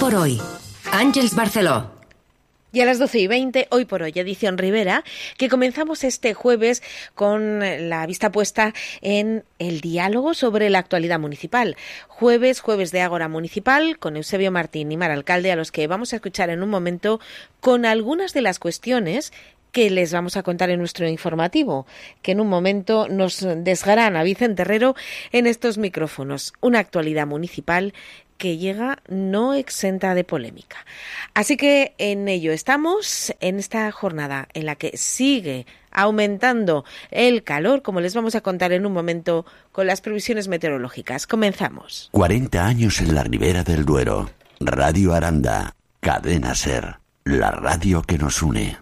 por hoy. Àngels Barceló. Y a las 12:20, Hoy por Hoy, edición Rivera, que comenzamos este jueves con la vista puesta en el diálogo sobre la actualidad municipal. Jueves de Ágora Municipal, con Eusebio Martín y Mar Alcalde, a los que vamos a escuchar en un momento con algunas de las cuestiones que les vamos a contar en nuestro informativo, que en un momento nos desgrana Vicente Herrero en estos micrófonos. Una actualidad municipal que llega no exenta de polémica. Así que en ello estamos, en esta jornada en la que sigue aumentando el calor, como les vamos a contar en un momento con las previsiones meteorológicas. Comenzamos. 40 años en la Ribera del Duero. Radio Aranda, Cadena Ser, la radio que nos une.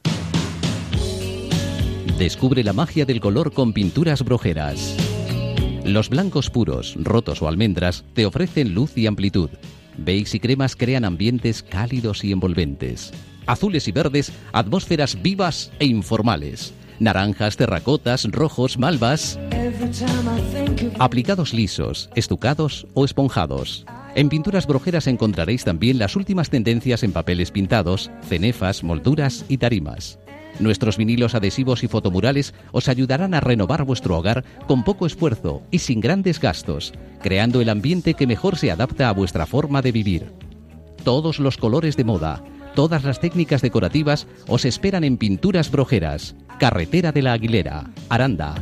Descubre la magia del color con Pinturas Brojeras. Los blancos puros, rotos o almendras te ofrecen luz y amplitud. Beige y cremas crean ambientes cálidos y envolventes. Azules y verdes, atmósferas vivas e informales. Naranjas, terracotas, rojos, malvas. Aplicados lisos, estucados o esponjados. En Pinturas Brojeras encontraréis también las últimas tendencias en papeles pintados, cenefas, molduras y tarimas. Nuestros vinilos adhesivos y fotomurales os ayudarán a renovar vuestro hogar con poco esfuerzo y sin grandes gastos, creando el ambiente que mejor se adapta a vuestra forma de vivir. Todos los colores de moda, todas las técnicas decorativas os esperan en Pinturas Brojeras, Carretera de la Aguilera, Aranda.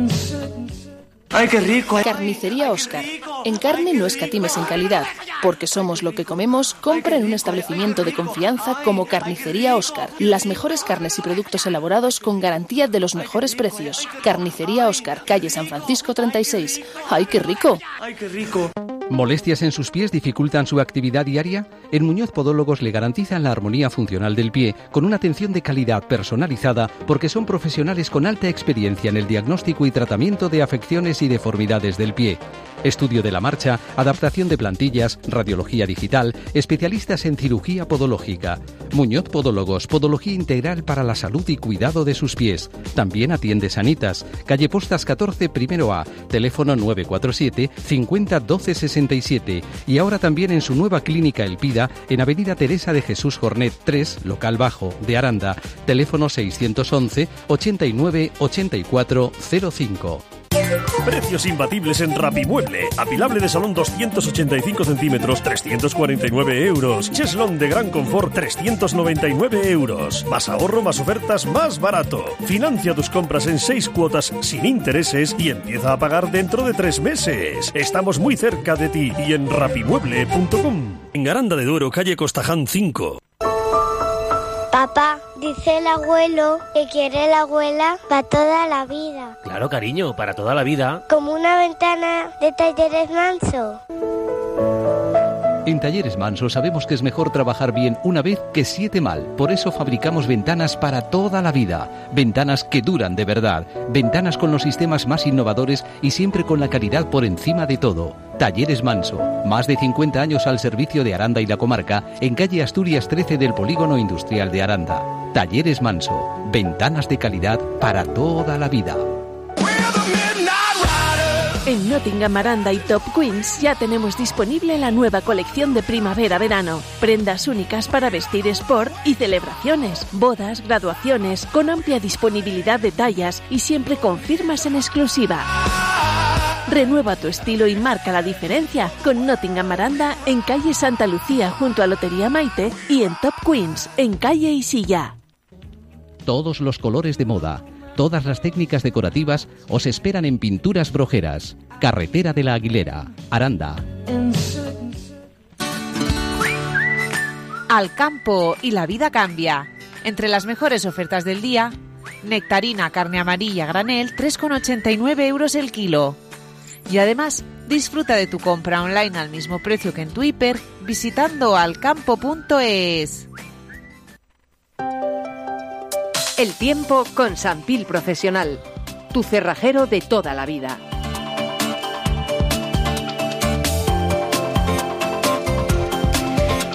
¡Ay, qué rico! Carnicería Óscar. En carne no escatimes en calidad. Porque somos lo que comemos, compra en un establecimiento de confianza como Carnicería Óscar. Las mejores carnes y productos elaborados con garantía de los mejores precios. Carnicería Óscar, calle San Francisco 36. ¡Ay, qué rico! ¡Ay, qué rico! ¿Molestias en sus pies dificultan su actividad diaria? En Muñoz Podólogos le garantizan la armonía funcional del pie con una atención de calidad personalizada porque son profesionales con alta experiencia en el diagnóstico y tratamiento de afecciones y deformidades del pie. Estudio de la marcha, adaptación de plantillas, radiología digital, especialistas en cirugía podológica. Muñoz Podólogos, podología integral para la salud y cuidado de sus pies. También atiende Sanitas, calle Postas 14, primero A, teléfono 947 50 12 67 y ahora también en su nueva clínica El Pida en avenida Teresa de Jesús Jornet 3, local bajo, de Aranda, teléfono 611 89 84 05. Precios imbatibles en Rapimueble. Apilable de salón 285 centímetros, 349 euros. Cheslón de gran confort, 399 euros. Más ahorro, más ofertas, más barato. Financia tus compras en 6 cuotas sin intereses y empieza a pagar dentro de 3 meses. Estamos muy cerca de ti y en rapimueble.com. En Aranda de Duero, calle Costaján 5. Papá, dice el abuelo que quiere la abuela para toda la vida. Claro, cariño, para toda la vida. Como una ventana de Talleres Manso. En Talleres Manso sabemos que es mejor trabajar bien una vez que 7 mal. Por eso fabricamos ventanas para toda la vida. Ventanas que duran de verdad. Ventanas con los sistemas más innovadores y siempre con la calidad por encima de todo. Talleres Manso. Más de 50 años al servicio de Aranda y la comarca en calle Asturias 13 del Polígono Industrial de Aranda. Talleres Manso. Ventanas de calidad para toda la vida. En Nottingham, Aranda y Top Queens ya tenemos disponible la nueva colección de primavera-verano. Prendas únicas para vestir sport y celebraciones, bodas, graduaciones, con amplia disponibilidad de tallas y siempre con firmas en exclusiva. Renueva tu estilo y marca la diferencia con Nottingham Aranda en calle Santa Lucía junto a Lotería Maite y en Top Queens en calle Isilla. Todos los colores de moda, todas las técnicas decorativas os esperan en Pinturas Brojeras, Carretera de la Aguilera, Aranda. Al campo y la vida cambia. Entre las mejores ofertas del día, nectarina carne amarilla granel, 3,89 euros el kilo. Y además, disfruta de tu compra online al mismo precio que en tu hiper visitando alcampo.es. El tiempo con Sampil Profesional, tu cerrajero de toda la vida.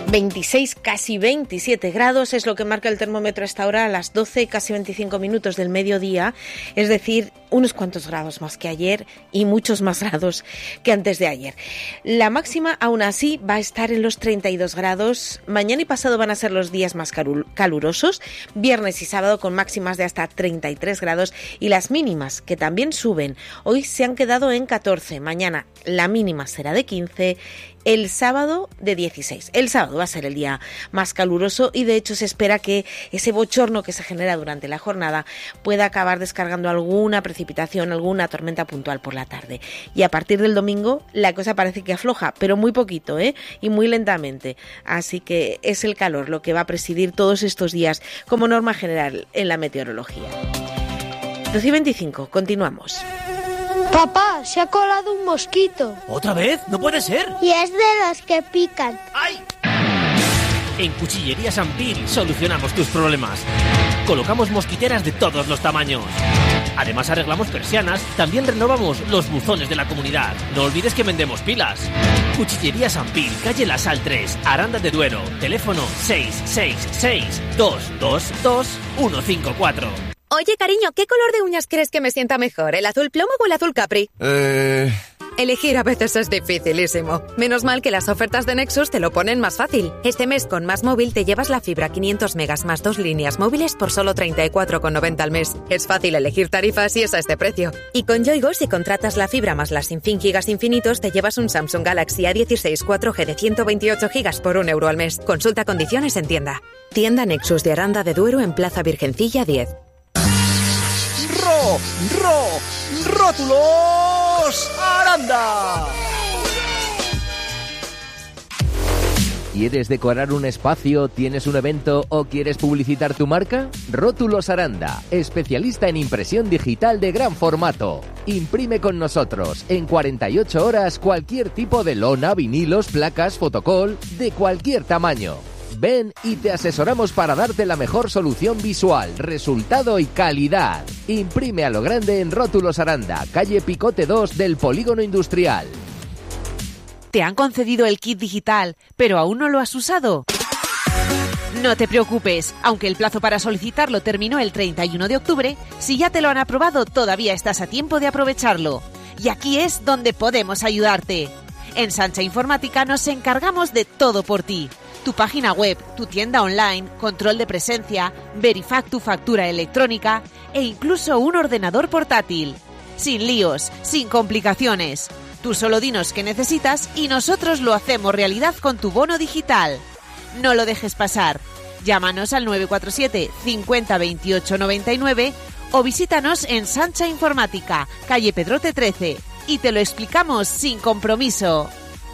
26, casi 27 grados es lo que marca el termómetro a esta hora a las 12, casi 25 minutos del mediodía, es decir, unos cuantos grados más que ayer y muchos más grados que antes de ayer. La máxima aún así va a estar en los 32 grados. Mañana y pasado van a ser los días más calurosos, viernes y sábado con máximas de hasta 33 grados y las mínimas que también suben. Hoy se han quedado en 14, mañana la mínima será de 15, el sábado de 16. El sábado va a ser el día más caluroso y de hecho se espera que ese bochorno que se genera durante la jornada pueda acabar descargando alguna precipitación, alguna tormenta puntual por la tarde. Y a partir del domingo la cosa parece que afloja, pero muy poquito, y muy lentamente. Así que es el calor lo que va a presidir todos estos días como norma general en la meteorología. 12:25, continuamos. Papá, se ha colado un mosquito. ¿Otra vez? ¡No puede ser! Y es de los que pican. ¡Ay! En Cuchillería Sampil solucionamos tus problemas. Colocamos mosquiteras de todos los tamaños. Además arreglamos persianas, también renovamos los buzones de la comunidad. No olvides que vendemos pilas. Cuchillería Sampil, calle La Sal 3, Aranda de Duero. Teléfono 666-222-154. Oye, cariño, ¿qué color de uñas crees que me sienta mejor? ¿El azul plomo o el azul capri? Elegir a veces es dificilísimo. Menos mal que las ofertas de Nexus te lo ponen más fácil. Este mes con Más Móvil te llevas la fibra 500 megas más 2 líneas móviles por solo 34,90 al mes. Es fácil elegir tarifas y es a este precio. Y con Yoigo, si contratas la fibra más las sin fin gigas infinitos, te llevas un Samsung Galaxy A16 4G de 128 gigas por €1 al mes. Consulta condiciones en tienda. Tienda Nexus de Aranda de Duero en Plaza Virgencilla 10. ¡Rótulos Aranda! ¿Quieres decorar un espacio, tienes un evento o quieres publicitar tu marca? Rótulos Aranda, especialista en impresión digital de gran formato. Imprime con nosotros en 48 horas cualquier tipo de lona, vinilos, placas, fotocol, de cualquier tamaño. Ven y te asesoramos para darte la mejor solución visual, resultado y calidad. Imprime a lo grande en Rótulos Aranda, calle Picote 2 del Polígono Industrial. ¿Te han concedido el kit digital, pero aún no lo has usado? No te preocupes, aunque el plazo para solicitarlo terminó el 31 de octubre, si ya te lo han aprobado, todavía estás a tiempo de aprovecharlo. Y aquí es donde podemos ayudarte. En Sancha Informática nos encargamos de todo por ti. Tu página web, tu tienda online, control de presencia, Verifact tu factura electrónica e incluso un ordenador portátil. Sin líos, sin complicaciones. Tú solo dinos qué necesitas y nosotros lo hacemos realidad con tu bono digital. No lo dejes pasar. Llámanos al 947 50 28 99 o visítanos en Sancha Informática, calle Pedrote 13, y te lo explicamos sin compromiso.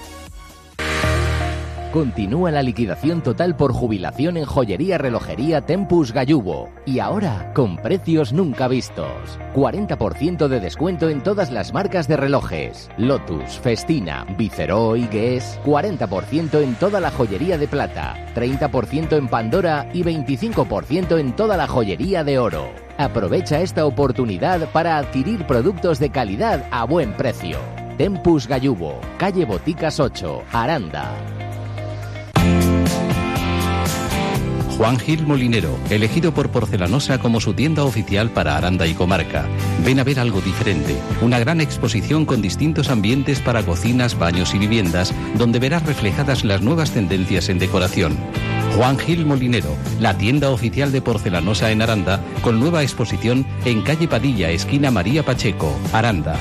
Continúa la liquidación total por jubilación en joyería relojería Tempus Gallubo. Y ahora, con precios nunca vistos. 40% de descuento en todas las marcas de relojes. Lotus, Festina, Viceroy, Guess. 40% en toda la joyería de plata. 30% en Pandora y 25% en toda la joyería de oro. Aprovecha esta oportunidad para adquirir productos de calidad a buen precio. Tempus Gallubo, calle Boticas 8, Aranda. Juan Gil Molinero, elegido por Porcelanosa como su tienda oficial para Aranda y comarca. Ven a ver algo diferente, una gran exposición con distintos ambientes para cocinas, baños y viviendas, donde verás reflejadas las nuevas tendencias en decoración. Juan Gil Molinero, la tienda oficial de Porcelanosa en Aranda, con nueva exposición en calle Padilla, esquina María Pacheco, Aranda.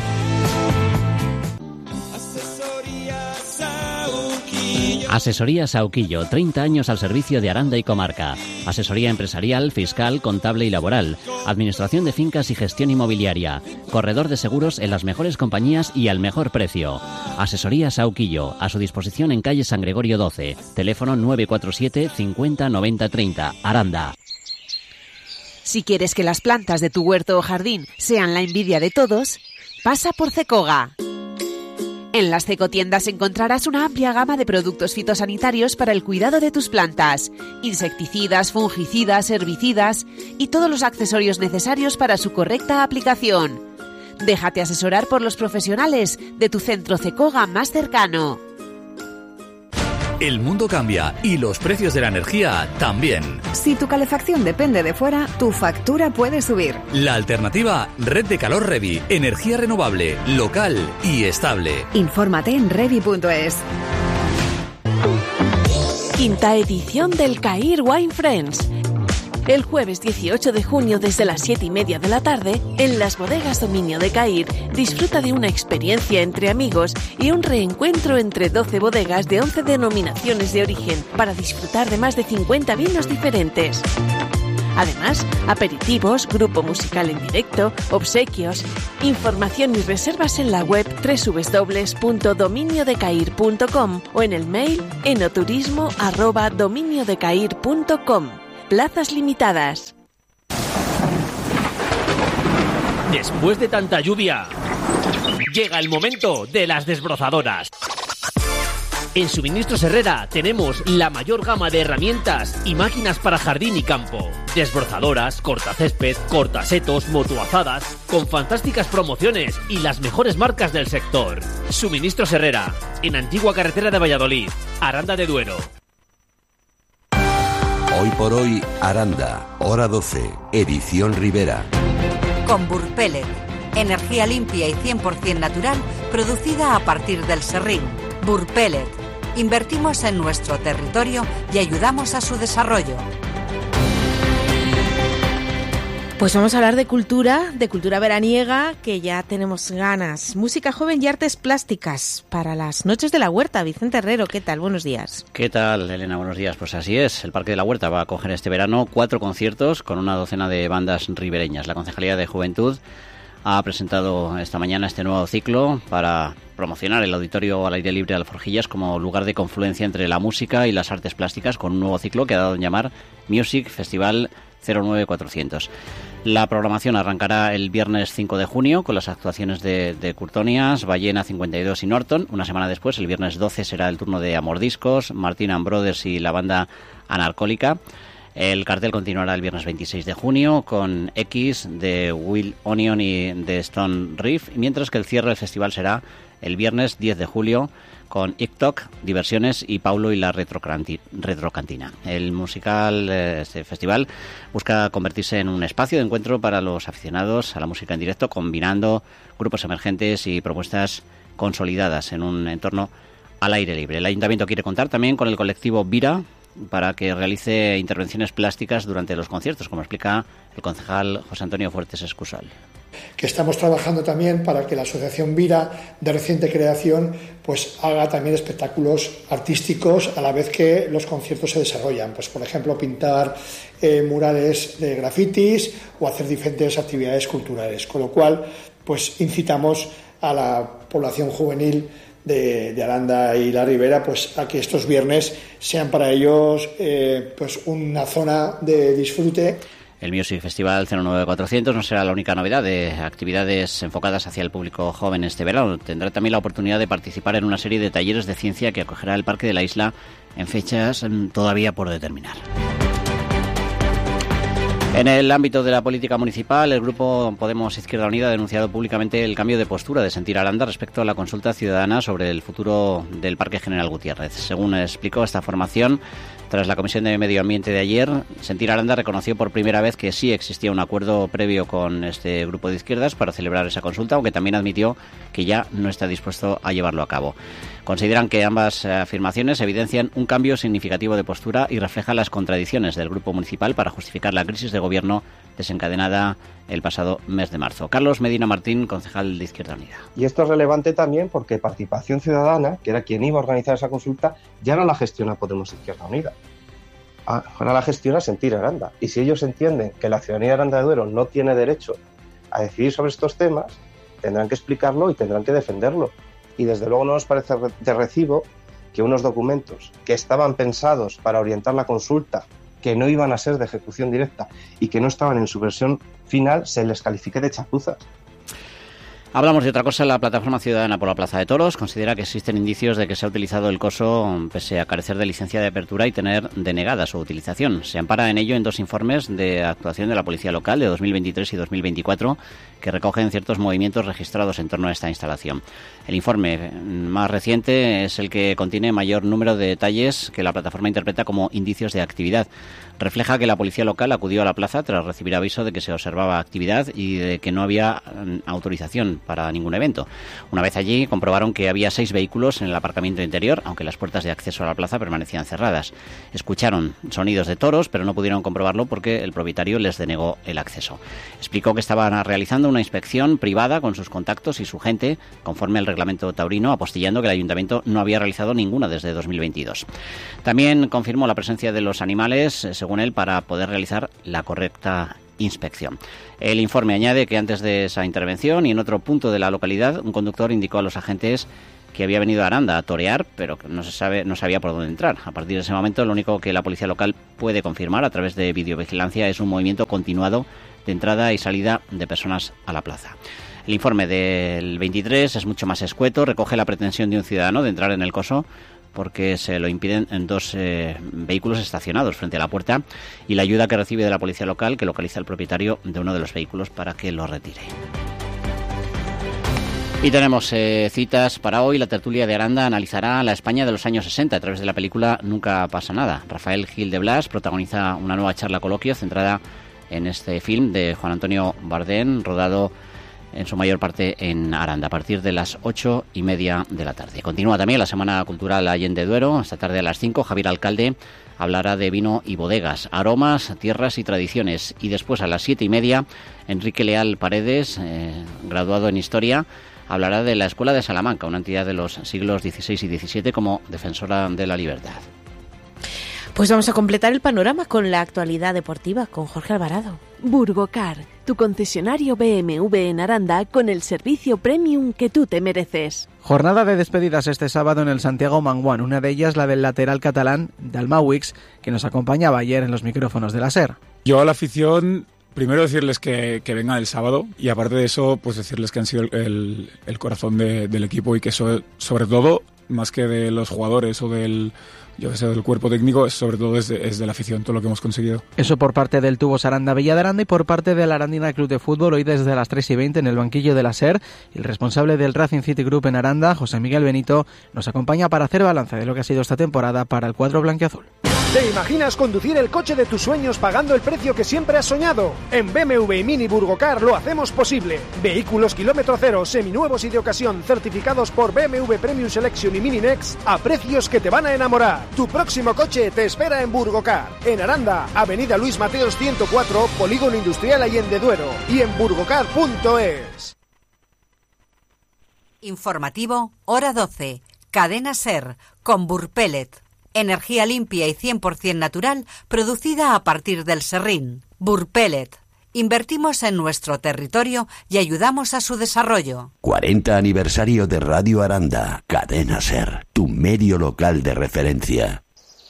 Asesoría Sauquillo, 30 años al servicio de Aranda y comarca. Asesoría empresarial, fiscal, contable y laboral. Administración de fincas y gestión inmobiliaria. Corredor de seguros en las mejores compañías y al mejor precio. Asesoría Sauquillo, a su disposición en calle San Gregorio 12. Teléfono 947 50 90 30, Aranda. Si quieres que las plantas de tu huerto o jardín sean la envidia de todos, pasa por Cecoga. En las Cecotiendas encontrarás una amplia gama de productos fitosanitarios para el cuidado de tus plantas, insecticidas, fungicidas, herbicidas y todos los accesorios necesarios para su correcta aplicación. Déjate asesorar por los profesionales de tu centro Cecoga más cercano. El mundo cambia y los precios de la energía también. Si tu calefacción depende de fuera, tu factura puede subir. La alternativa, Red de Calor Revi. Energía renovable, local y estable. Infórmate en revi.es. Quinta edición del CAIR Wine Friends. El jueves 18 de junio desde las 7:30 de la tarde, en las bodegas Dominio de CAIR, disfruta de una experiencia entre amigos y un reencuentro entre 12 bodegas de 11 denominaciones de origen para disfrutar de más de 50 vinos diferentes. Además, aperitivos, grupo musical en directo, obsequios. Información y reservas en la web www.dominiodecair.com o en el mail enoturismo@dominiodecair.com. Plazas limitadas. Después de tanta lluvia, llega el momento de las desbrozadoras. En Suministros Herrera tenemos la mayor gama de herramientas y máquinas para jardín y campo. Desbrozadoras, cortacésped, cortasetos, motoazadas, con fantásticas promociones y las mejores marcas del sector. Suministros Herrera, en Antigua Carretera de Valladolid, Aranda de Duero. Hoy por hoy, Aranda, hora 12, edición Rivera. Con Burpellet, energía limpia y 100% natural, producida a partir del serrín. Burpellet, invertimos en nuestro territorio y ayudamos a su desarrollo. Pues vamos a hablar de cultura veraniega, que ya tenemos ganas. Música joven y artes plásticas para las Noches de la Huerta. Vicente Herrero, ¿qué tal? Buenos días. ¿Qué tal, Elena? Buenos días. Pues así es, el Parque de la Huerta va a acoger este verano 4 conciertos con una docena de bandas ribereñas. La Concejalía de Juventud ha presentado esta mañana este nuevo ciclo para promocionar el Auditorio al Aire Libre de Alforjillas como lugar de confluencia entre la música y las artes plásticas, con un nuevo ciclo que ha dado en llamar Music Festival 09400. La programación arrancará el viernes 5 de junio con las actuaciones de Curtonias, Ballena 52 y Norton. Una semana después, el viernes 12, será el turno de Amordiscos, Martin and Brothers y la banda Anarcólica. El cartel continuará el viernes 26 de junio con X, de Will Onion y de Stone Reef, mientras que el cierre del festival será el viernes 10 de julio con TikTok, Diversiones y Paulo y la Retrocantina. El musical, este festival, busca convertirse en un espacio de encuentro para los aficionados a la música en directo, combinando grupos emergentes y propuestas consolidadas en un entorno al aire libre. El Ayuntamiento quiere contar también con el colectivo Vira para que realice intervenciones plásticas durante los conciertos, como explica el concejal José Antonio Fuertes Escusal. Que estamos trabajando también para que la Asociación Vira, de reciente creación, pues haga también espectáculos artísticos a la vez que los conciertos se desarrollan. Pues, por ejemplo, pintar murales de grafitis o hacer diferentes actividades culturales. Con lo cual, pues incitamos a la población juvenil de Aranda y la Ribera, pues a que estos viernes sean para ellos pues una zona de disfrute. El Music Festival 09400 no será la única novedad de actividades enfocadas hacia el público joven este verano. Tendrá también la oportunidad de participar en una serie de talleres de ciencia que acogerá el Parque de la Isla en fechas todavía por determinar. En el ámbito de la política municipal, el grupo Podemos Izquierda Unida ha denunciado públicamente el cambio de postura de Sentir Aranda respecto a la consulta ciudadana sobre el futuro del Parque General Gutiérrez. Según explicó esta formación, tras la Comisión de Medio Ambiente de ayer, Sentir Aranda reconoció por primera vez que sí existía un acuerdo previo con este grupo de izquierdas para celebrar esa consulta, aunque también admitió que ya no está dispuesto a llevarlo a cabo. Consideran que ambas afirmaciones evidencian un cambio significativo de postura y reflejan las contradicciones del grupo municipal para justificar la crisis de gobierno desencadenada el pasado mes de marzo. Carlos Medina Martín, concejal de Izquierda Unida. Y esto es relevante también porque Participación Ciudadana, que era quien iba a organizar esa consulta, ya no la gestiona Podemos Izquierda Unida. Ahora la gestiona Sentir Aranda. Y si ellos entienden que la ciudadanía de Aranda de Duero no tiene derecho a decidir sobre estos temas, tendrán que explicarlo y tendrán que defenderlo. Y desde luego no nos parece de recibo que unos documentos que estaban pensados para orientar la consulta, que no iban a ser de ejecución directa y que no estaban en su versión final, se les califique de chapuzas. Hablamos de otra cosa. La Plataforma Ciudadana por la Plaza de Toros considera que existen indicios de que se ha utilizado el coso pese a carecer de licencia de apertura y tener denegada su utilización. Se ampara en ello en 2 informes de actuación de la Policía Local de 2023 y 2024 que recogen ciertos movimientos registrados en torno a esta instalación. El informe más reciente es el que contiene mayor número de detalles que la plataforma interpreta como indicios de actividad. Refleja que la Policía Local acudió a la plaza tras recibir aviso de que se observaba actividad y de que no había autorización para ningún evento. Una vez allí, comprobaron que había 6 vehículos en el aparcamiento interior, aunque las puertas de acceso a la plaza permanecían cerradas. Escucharon sonidos de toros, pero no pudieron comprobarlo porque el propietario les denegó el acceso. Explicó que estaban realizando una inspección privada con sus contactos y su gente, conforme al reglamento taurino, apostillando que el ayuntamiento no había realizado ninguna desde 2022. También confirmó la presencia de los animales, según él, para poder realizar la correcta inspección. El informe añade que antes de esa intervención y en otro punto de la localidad, un conductor indicó a los agentes que había venido a Aranda a torear, pero que no sabía por dónde entrar. A partir de ese momento, lo único que la policía local puede confirmar a través de videovigilancia es un movimiento continuado de entrada y salida de personas a la plaza. El informe del 23 es mucho más escueto, recoge la pretensión de un ciudadano de entrar en el coso porque se lo impiden en 2 vehículos estacionados frente a la puerta y la ayuda que recibe de la policía local, que localiza al propietario de uno de los vehículos para que lo retire. Y tenemos citas para hoy. La tertulia de Aranda analizará la España de los años 60 a través de la película Nunca pasa nada. Rafael Gil de Blas protagoniza una nueva charla coloquio centrada en este film de Juan Antonio Bardén, rodado en su mayor parte en Aranda, a partir de las 8:30 de la tarde. Continúa también la Semana Cultural Allende Duero. Esta tarde a las 5, Javier Alcalde hablará de vino y bodegas, aromas, tierras y tradiciones. Y después a las 7:30, Enrique Leal Paredes, graduado en Historia, hablará de la Escuela de Salamanca, una entidad de los siglos XVI y XVII como defensora de la libertad. Pues vamos a completar el panorama con la actualidad deportiva con Jorge Alvarado. Burgocar, tu concesionario BMW en Aranda con el servicio premium que tú te mereces. Jornada de despedidas este sábado en el Santiago Manguán, una de ellas la del lateral catalán Dalmauix, que nos acompañaba ayer en los micrófonos de la SER. Yo a la afición, primero decirles que vengan el sábado y aparte de eso, pues decirles que han sido el corazón del equipo y que sobre todo, más que de los jugadores o del cuerpo técnico, sobre todo es de la afición todo lo que hemos conseguido. Eso por parte del Tubos Aranda Villa de Aranda y por parte de la Arandina Club de Fútbol, hoy desde las 3:20 en el banquillo de la SER. El responsable del Racing City Group en Aranda, José Miguel Benito, nos acompaña para hacer balance de lo que ha sido esta temporada para el cuadro blanquiazul. ¿Te imaginas conducir el coche de tus sueños pagando el precio que siempre has soñado? En BMW y Mini Burgocar lo hacemos posible. Vehículos kilómetro cero, seminuevos y de ocasión, certificados por BMW Premium Selection y Mini Next a precios que te van a enamorar. Tu próximo coche te espera en Burgocar. En Aranda, Avenida Luis Mateos 104, Polígono Industrial Allende Duero. Y en burgocar.es. Informativo, hora 12. Cadena SER, con Burpellet. Energía limpia y 100% natural, producida a partir del serrín. Burpellet. Invertimos en nuestro territorio y ayudamos a su desarrollo. 40 aniversario de Radio Aranda. Cadena SER, tu medio local de referencia.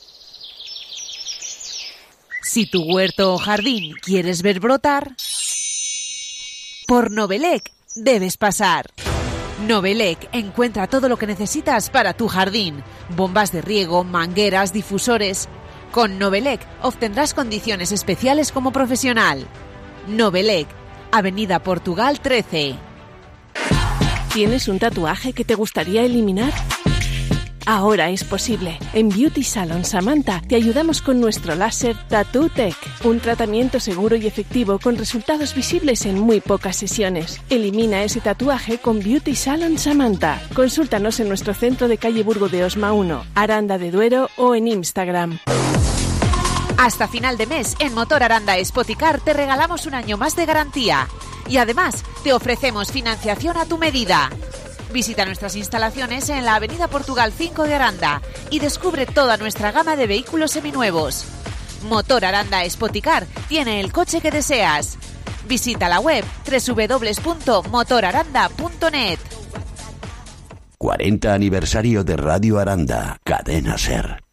Si tu huerto o jardín quieres ver brotar, por Novelec debes pasar. Novelec encuentra todo lo que necesitas para tu jardín. Bombas de riego, mangueras, difusores. Con Novelec obtendrás condiciones especiales como profesional. Novelec, Avenida Portugal 13. ¿Tienes un tatuaje que te gustaría eliminar? Ahora es posible. En Beauty Salon Samantha te ayudamos con nuestro láser Tattoo Tech, un tratamiento seguro y efectivo con resultados visibles en muy pocas sesiones. Elimina ese tatuaje con Beauty Salon Samantha. Consúltanos en nuestro centro de calle Burgo de Osma 1, Aranda de Duero o en Instagram. Hasta final de mes, en Motor Aranda Spoticar te regalamos un año más de garantía. Y además, te ofrecemos financiación a tu medida. Visita nuestras instalaciones en la Avenida Portugal 5 de Aranda y descubre toda nuestra gama de vehículos seminuevos. Motor Aranda Spoticar tiene el coche que deseas. Visita la web www.motoraranda.net. 40 aniversario de Radio Aranda. Cadena SER.